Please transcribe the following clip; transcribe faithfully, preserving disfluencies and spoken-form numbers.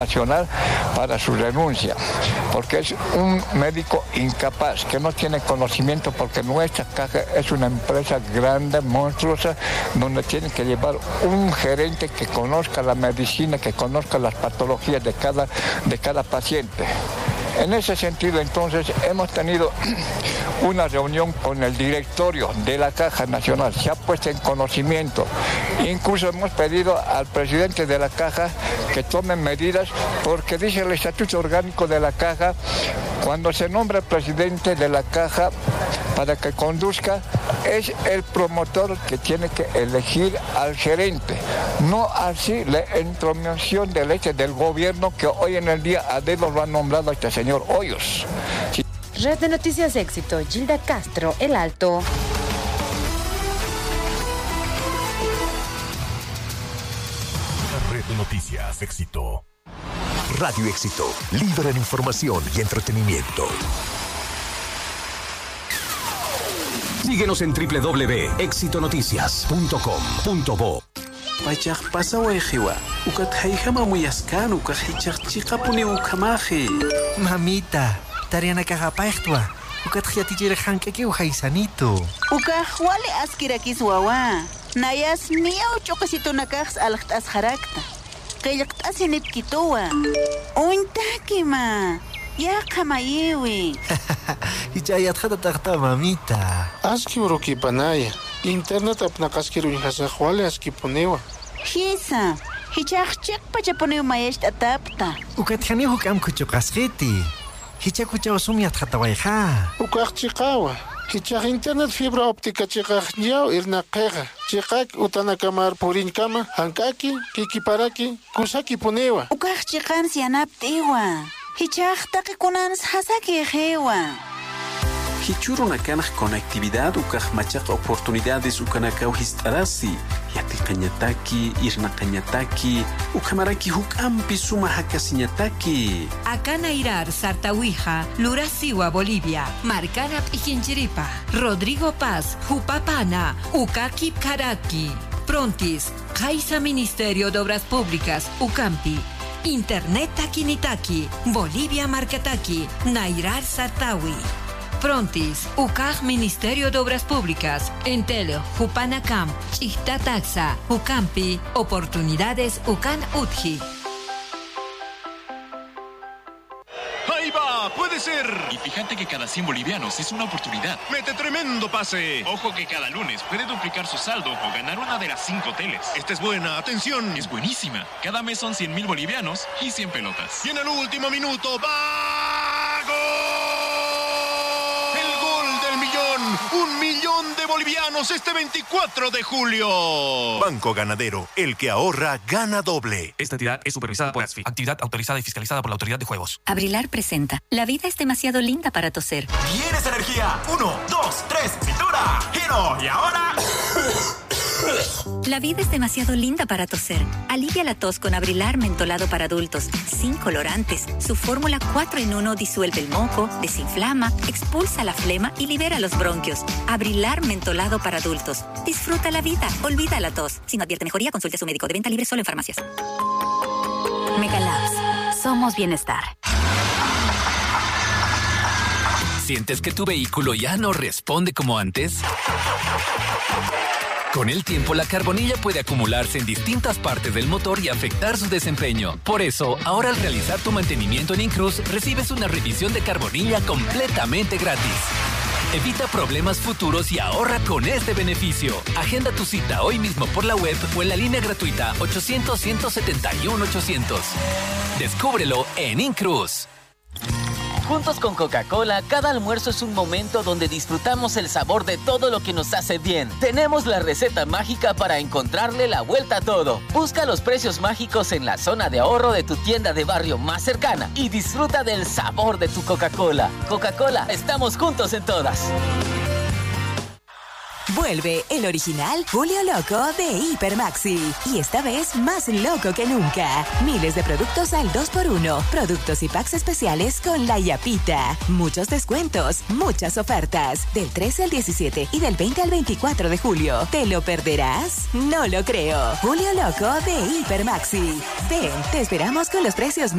Nacional para su renuncia, porque es un médico incapaz, que no tiene conocimiento, porque nuestra caja es una empresa grande, monstruosa, donde tiene que llevar un gerente que conozca la medicina, que conozca las patologías de cada, de cada paciente. En ese sentido, entonces, hemos tenido una reunión con el directorio de la Caja Nacional, se ha puesto en conocimiento. Incluso hemos pedido al presidente de la Caja que tome medidas, porque dice el Estatuto Orgánico de la Caja, cuando se nombra el presidente de la Caja para que conduzca, es el promotor que tiene que elegir al gerente, no así la intromisión del hecho del gobierno, que hoy en el día a dedo lo ha nombrado a este señor Hoyos. Sí. Red de Noticias Éxito, Gilda Castro, El Alto. Red de Noticias Éxito. Radio Éxito, líder en información y entretenimiento. Síguenos en doble u doble u doble u punto éxito noticias punto com punto bo. Pachak pasa wejiwa, ukat haijama muyaskan, ukat hichak chica puni ukamaje. Mamita, tariana kagapachtwa, ukat hiatijere hankeke uhaisanito. Ukah wale askirakis wawa, nayas miau chokasito nakaks alaktas harakta. Kayakt asinit kitowa. Ointakima. Ya kamayewi. Hichayat hata takta mamita. Aski uroki panaya. Internet apnakaskiru hasa wale aski punewa. Hisa. Hichak chek pachapuneo mayesh atapta. Ukat hani hukam kuchokasgeti. Hichak kuchawasumiat hatawaiha. Ukak chikawa. Hichak internet fibra óptica chikak nyao irnaqega. Chikak utanakamar purinkama, hankaki, kikiparaki, kusaki punewa. Ukak chikan sianaptewa. Hichak takikunanas hasaki hewa. Hichuru nakanaj conectividad ukaj machak oportunidades ukanakau histarasi. Yatikañataki, irnaqañataki, ukamaraki hukampi suma hakasiñataki. Akanairar Sartawija, Lurasiwa Bolivia, Marcanap Ijinchiripa, Rodrigo Paz, Jupapana, Ukaki Karaki, Prontis, Caixa Ministerio de Obras Públicas, Ucampi. Internet Takinitaki, Bolivia Marcataki, Nairar Sartawi. Prontis, U C A G Ministerio de Obras Públicas, Entel, Jupanacam, Chihtataxa, Ucampi, Oportunidades Ucan Utji. ¡Ahí va! ¡Puede ser! Y fíjate que cada cien bolivianos es una oportunidad. ¡Mete tremendo pase! Ojo que cada lunes puede duplicar su saldo o ganar una de las cinco teles. Esta es buena, atención. Es buenísima. Cada mes son cien mil bolivianos y cien pelotas. Y en el último minuto, ¡va! ¡Gol! ¡El gol del millón! ¡Un millón de bolivianos este veinticuatro de julio! Banco Ganadero, el que ahorra, gana doble. Esta entidad es supervisada por ASFI, actividad autorizada y fiscalizada por la Autoridad de Juegos. Abrilar presenta. La vida es demasiado linda para toser. ¡Tienes energía! Uno, dos, tres, cintura, giro y ahora... La vida es demasiado linda para toser. Alivia la tos con Abrilar mentolado para adultos, sin colorantes. Su fórmula cuatro en uno disuelve el moco, desinflama, expulsa la flema y libera los bronquios. Abrilar mentolado para adultos. Disfruta la vida, olvida la tos. Si no advierte mejoría, consulte a su médico. De venta libre solo en farmacias. Megalabs. Somos bienestar. ¿Sientes que tu vehículo ya no responde como antes? Con el tiempo, la carbonilla puede acumularse en distintas partes del motor y afectar su desempeño. Por eso, ahora al realizar tu mantenimiento en Incruz, recibes una revisión de carbonilla completamente gratis. Evita problemas futuros y ahorra con este beneficio. Agenda tu cita hoy mismo por la web o en la línea gratuita ochocientos, ciento setenta y uno, ochocientos. Descúbrelo en Incruz. Juntos con Coca-Cola, cada almuerzo es un momento donde disfrutamos el sabor de todo lo que nos hace bien. Tenemos la receta mágica para encontrarle la vuelta a todo. Busca los precios mágicos en la zona de ahorro de tu tienda de barrio más cercana y disfruta del sabor de tu Coca-Cola. Coca-Cola, estamos juntos en todas. Vuelve el original Julio Loco de Hipermaxi. Y esta vez más loco que nunca. Miles de productos al dos por uno. Productos y packs especiales con la Yapita. Muchos descuentos, muchas ofertas. Del trece al diecisiete y del veinte al veinticuatro de julio. ¿Te lo perderás? No lo creo. Julio Loco de Hipermaxi. Ven, te esperamos con los precios más